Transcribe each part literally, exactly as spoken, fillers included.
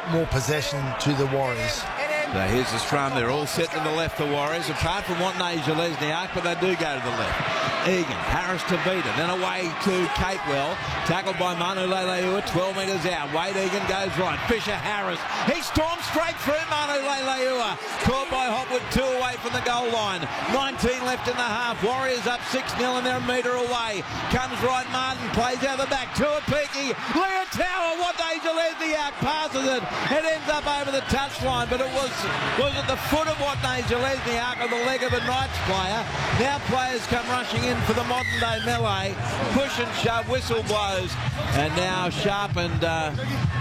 more possession to the Warriors. So here's the scrum. They're all set to the left, the Warriors, apart from Watney Zelezniak, but they do go to the left. Egan, Harris to Vita, then away to Capewell, tackled by Manu Leilua, twelve metres out. Wade Egan goes right. Fisher Harris, he storms straight through Manu Leilua, caught by Hopwood, two away from the goal line. nineteen left in the half. Warriors up six nil and they're a metre away. Comes right Martin, plays out the back to a Peaky. Leah Tower, Watney Zelezniak passes it. It ends up over the touchline, but it was was at the foot of Watney Zelezniak or the leg of a Knights player. Now players come rushing in for the modern day melee. Push and shove, whistle blows. And now Sharp and uh,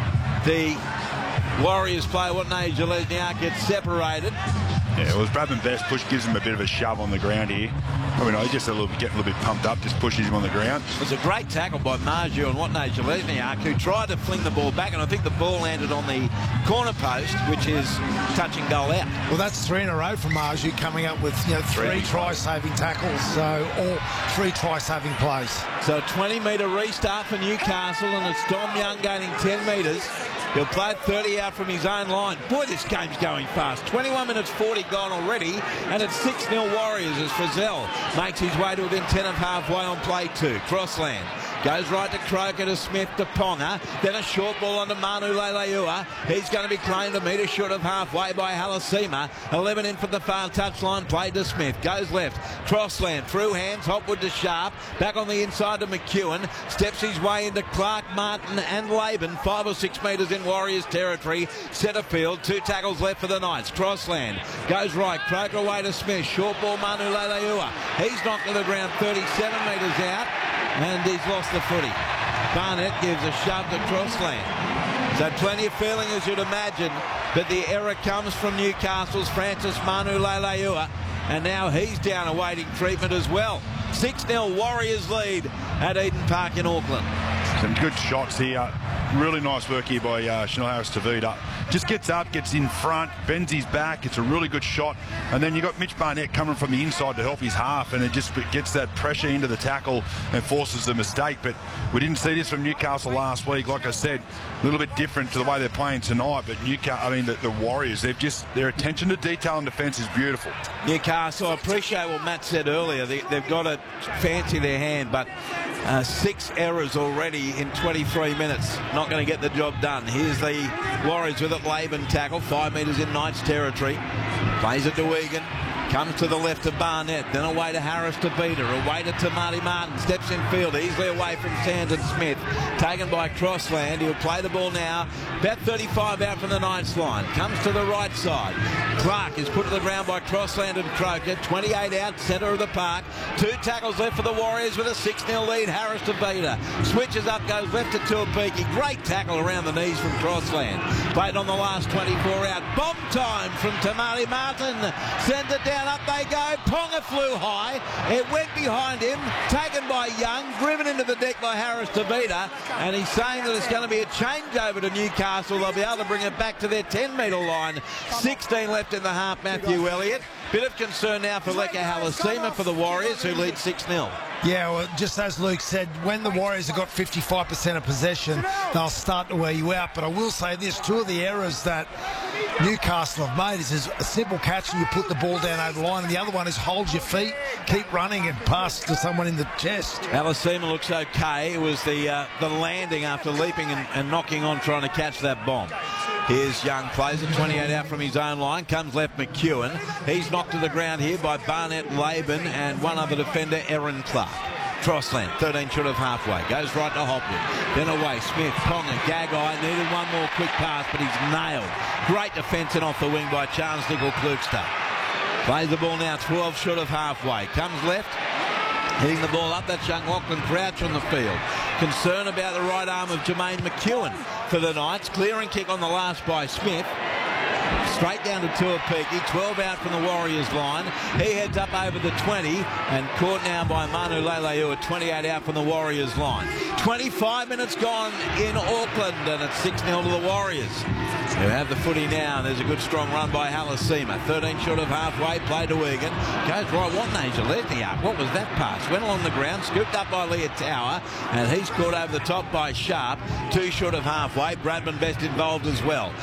the Warriors player Watney Zelezniak gets separated. Yeah, well, Bradman Best push gives him a bit of a shove on the ground here. I mean, he's just a little, getting a little bit pumped up, just pushes him on the ground. It was a great tackle by Marju and Watney Zelezniak, who tried to fling the ball back, and I think the ball landed on the corner post, which is touch and goal out. Well, that's three in a row for Marju, coming up with you know three try-saving tackles, so all three try-saving plays. So a twenty metre restart for Newcastle, and it's Dom Young gaining ten metres. He'll play thirty out from his own line. Boy, this game's going fast. twenty-one minutes forty gone already, and it's six nil Warriors as Frizzell makes his way to within ten of halfway on play two. Crossland goes right to Croker, to Smith, to Ponga. Then a short ball onto Manu Leilua. He's going to be claimed a metre short of halfway by Halasima. eleven in from the far touchline, played to Smith. Goes left. Crossland through hands. Hopwood to Sharp. Back on the inside to McEwen. Steps his way into Clark, Martin and Laban. Five or six metres in Warriors territory. Centre field. Two tackles left for the Knights. Crossland goes right. Croker away to Smith. Short ball Manu Leilua. He's knocked to the ground thirty-seven metres out. And he's lost the footy. Barnett gives a shove to Crossland. So plenty of feeling, as you'd imagine, but the error comes from Newcastle's Francis Manu Leilua, and now he's down awaiting treatment as well. six nil Warriors lead at Eden Park in Auckland. Some good shots here. Really nice work here by uh, Chanel Harris-Tavita. Just gets up, gets in front, bends his back. It's a really good shot. And then you've got Mitch Barnett coming from the inside to help his half, and it just gets that pressure into the tackle and forces the mistake. But we didn't see this from Newcastle last week. Like I said, a little bit different to the way they're playing tonight. But Newcastle, I mean, the, the Warriors, they've just, their attention to detail and defence is beautiful. Newcastle, I appreciate what Matt said earlier. They, they've got to fancy their hand, but uh, six errors already in twenty-three minutes. Not going to get the job done. Here's the Warriors with it. Laban tackle, five metres in Knights territory. Plays it to Egan. Comes to the left of Barnett, then away to Harris to Beta, away to Tamati Martin, steps in field, easily away from Sandon Smith, taken by Crossland. He'll play the ball now, about thirty-five out from the Knights line, comes to the right side. Clark is put to the ground by Crossland and Croker, twenty-eight out, centre of the park. Two tackles left for the Warriors with a six nil lead. Harris to Beta, switches up, goes left to Tuapiki. Great tackle around the knees from Crossland. Played on the last twenty-four out. Bomb time from Tamati Martin, sends it down. Up they go. Ponga flew high. It went behind him. Taken by Young. Driven into the deck by Harris Tavita. And he's saying that it's going to be a changeover to Newcastle. They'll be able to bring it back to their ten metre line. sixteen left in the half, Matthew Elliott. Bit of concern now for Leka Halasima for the Warriors, who lead six nil. Yeah, well, just as Luke said, when the Warriors have got fifty-five percent of possession, they'll start to wear you out. But I will say this, two of the errors that Newcastle have made is, is a simple catch and you put the ball down over the line, and the other one is hold your feet, keep running and pass to someone in the chest. Halasima looks okay. It was the uh, the landing after leaping and, and knocking on trying to catch that bomb. Here's Young, plays it twenty-eight out from his own line, comes left McEwen. He's knocked to the ground here by Barnett, Laban and one other defender, Aaron Clark. Crossland, thirteen short of halfway, goes right to Hopwood, then away, Smith, Ponga, Gagai, needed one more quick pass, but he's nailed. Great defence and off the wing by Charles Nickel Klugstad. Plays the ball now, twelve short of halfway, comes left, hitting the ball up, that's young Lachlan Crouch on the field. Concern about the right arm of Jermaine McEwen for the Knights, clearing kick on the last by Smith. Straight down to Tuapiki, twelve out from the Warriors line. He heads up over the twenty and caught now by Manu Leilua, twenty-eight out from the Warriors line. twenty-five minutes gone in Auckland and it's six nil to the Warriors. Who have the footy now, and there's a good strong run by Halasima. thirteen short of halfway, play to Egan. Goes right, Watney Zelezniak. What was that pass? Went along the ground, scooped up by Leah Tower, and he's caught over the top by Sharp. Two short of halfway, Bradman Best involved as well.